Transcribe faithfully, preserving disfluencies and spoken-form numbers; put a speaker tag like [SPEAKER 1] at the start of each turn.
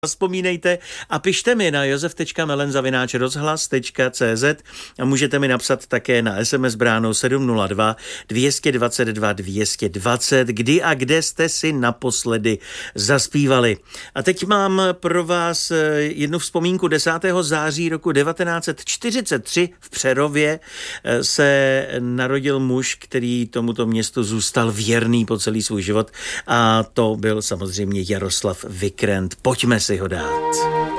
[SPEAKER 1] Vzpomínejte a pište mi na josef tečka melen zavináč rozhlas tečka cé zet a můžete mi napsat také na es em es bránou sedm nula dva dvě dva dva dvě dva nula, kdy a kde jste si naposledy zaspívali. A teď mám pro vás jednu vzpomínku. Desátého září roku devatenáct set čtyřicet tři v Přerově se narodil muž, který tomuto městu zůstal věrný po celý svůj život, a to byl samozřejmě Jaroslav Vikrent. Pojďme si ho dát.